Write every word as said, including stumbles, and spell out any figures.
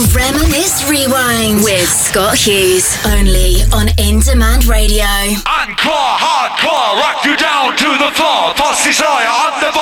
Reminisce Rewind with Scott Hughes, only on In Demand Radio. Encore, hardcore, rock you down to the floor. False desire on the